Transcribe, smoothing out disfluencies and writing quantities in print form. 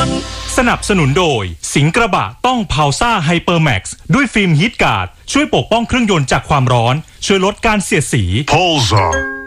นสนับสนุนโดยสิงห์กระบะต้องพาวซ่าไฮเปอร์แม็กซ์ด้วยฟิล์มฮีทการ์ดช่วยปกป้องเครื่องยนต์จากความร้อนช่วยลดการเสียดสี Polestar